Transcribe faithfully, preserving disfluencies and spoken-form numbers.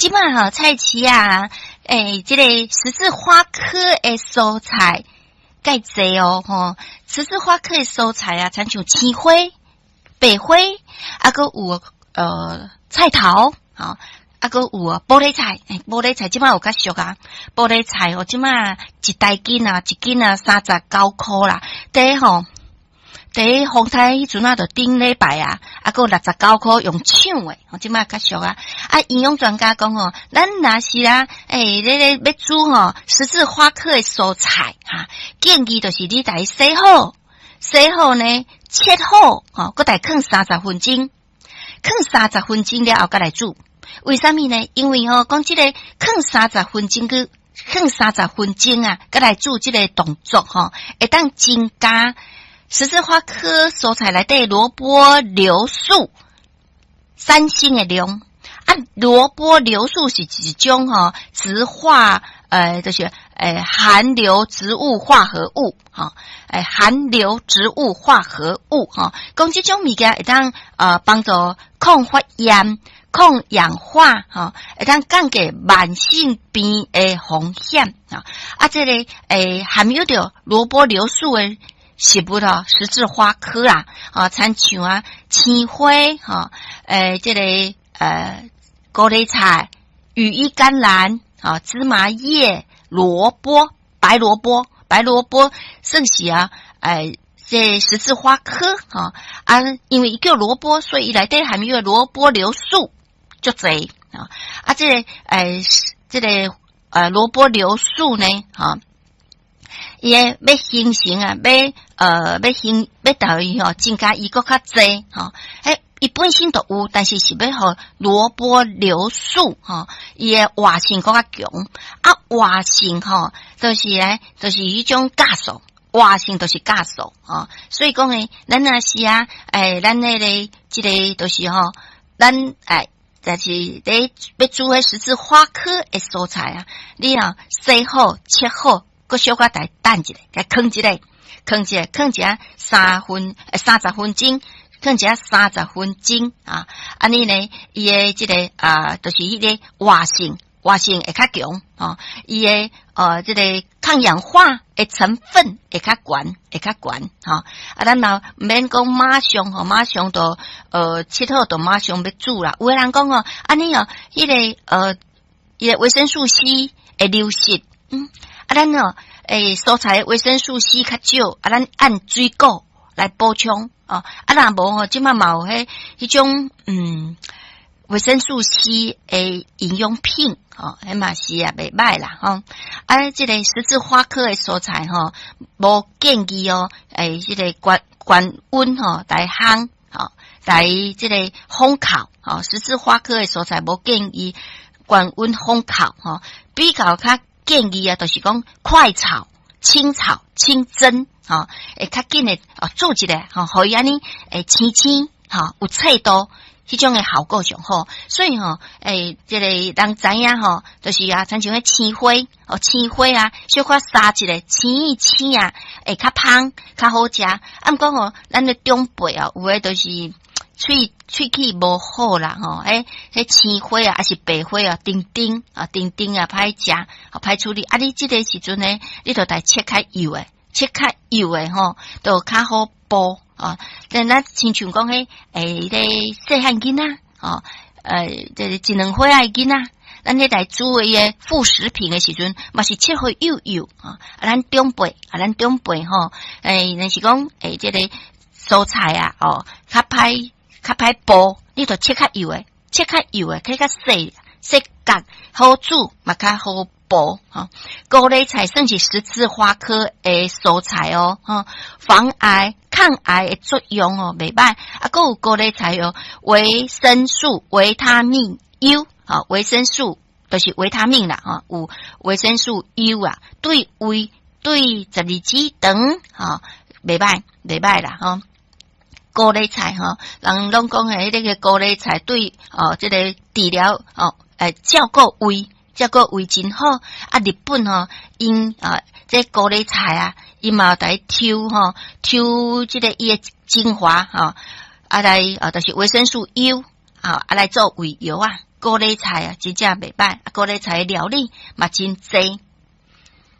即摆吼菜市啊，诶，即、这个十字花科的蔬菜介济哦，吼，十字花科的蔬菜啊，亲像青花、白花，啊个有呃菜头，吼。啊，个有啊，玻璃菜，诶、欸，玻璃菜即摆有较俗啊，玻璃菜哦，即摆一大斤啊，一斤啊，三十九箍啦。第一吼，第一风台迄阵啊，就顶礼拜啊，啊个六十九箍用抢诶，吼，即摆较俗啊。啊，营养专家讲吼，咱若是啊，诶、欸，你你要煮吼十字花科诶蔬菜哈，建议就是你来洗好，洗好呢，切好，吼，搁来放三十分钟，放三十分钟了后，搁来煮。为什么呢？因为吼，讲即个放三十分钟去，放三十分钟啊，佮来做即个动作吼，会当增加十字花科蔬菜内底萝卜硫素三星的量。啊，萝卜硫素是一种吼植化呃，就是呃含硫植物化合物哈，诶含硫植物化合物哈，讲即种物件会当呃帮助抗发炎。抗氧化哈，会当降低慢性病的风险啊！啊，这个诶含有着萝卜硫素的食物咯，十字花科啊，啊，参像啊青花哈，诶，这个呃高丽菜、羽衣甘蓝啊、芝麻叶、萝卜、白萝卜、白萝卜算是啊，诶。这十字花科哈啊，因为伊叫萝卜，所以伊内底含有萝卜硫素就侪啊啊，这个诶，这个呃萝卜硫素呢哈，伊要形成啊，要呃要形要等于吼增加伊个较侪哈，诶，伊本身都有，但是是要互萝卜硫素哈，伊诶活性更较强啊，活性吼就是诶，就是一种酵素。活性都是酵素啊，所以讲诶，咱若是啊，诶，咱那个即个都是吼，咱诶，就是你要煮诶十字花科诶蔬菜啊，你啊洗好切好，搁小可来等一下，甲放一下，放一下，放一下三分诶三十分钟，放一下三十分钟啊，安尼呢，伊诶即个啊，就是迄个活性。活性会较强哦，伊诶呃，即、这个抗氧化诶成分会较悬，会较悬哈。啊，咱若免讲马上吼，马上都呃切好就马上要煮啦。有诶人讲哦，安尼哦，迄、那个呃，伊个维生素 C 会流失，嗯，啊，咱哦，诶，蔬菜维生素 C 较少，啊，咱按水果来补充哦。啊，若无吼，即马嘛有迄迄种嗯。维生素 C 诶营养品吼，迄嘛是啊袂歹啦吼。啊，即、这个十字花科诶蔬菜吼，无建议哦，诶，即、这个高高温吼来烘吼，来即个烘烤吼。十字花科诶蔬菜无建议高温烘烤吼，比较较建议啊，就是讲快炒、清炒、清蒸吼，会较紧诶哦，做一个吼，互伊安尼诶青青吼有脆度。迄种诶效果上好，所以吼，诶，这个人知影吼，就是啊，亲像迄青花，哦，青花啊，小可杀一个青一青啊，会较香，较好食。啊，毋过吼，咱诶长辈啊，有诶都是喙喙齿无好啦，吼，诶，迄青花啊，还是白花啊，丁丁啊，丁丁啊，歹食，啊，歹处理。啊，你即个时阵呢，你着来切较幼诶，切较幼诶吼，就较好剥。哦，但咱亲像讲迄诶，迄个细汉囡仔哦，呃，这一两岁仔囡仔，咱咧来煮伊个副食品诶时阵，嘛是切好幼幼啊。啊，咱长辈啊，咱长辈吼，诶，若是讲诶，这个蔬菜啊，哦，较歹较歹剥，你着切较幼诶，切较幼诶，切较细细角，好煮嘛较好剥哈。高丽菜算是十字花科诶蔬菜哦，哈，防癌。抗癌的作用哦，袂歹啊，还有高丽菜哦，维生素、维他命 U 啊，维生素就是维他命啦哈，有维生素 U 啊，对胃、对十二指肠啊，袂歹袂歹啦哈。高丽菜哈，人拢讲诶，那个高丽菜对哦，这个治疗哦，诶，照顾胃。照顾胃真好啊！日本吼、哦，因啊，这高丽菜啊，伊嘛来抽吼，抽这个伊的精华吼，啊来啊，就是维生素 U 啊，啊来做胃药啊， 高丽菜啊，真正袂歹，高丽菜的料理嘛真济。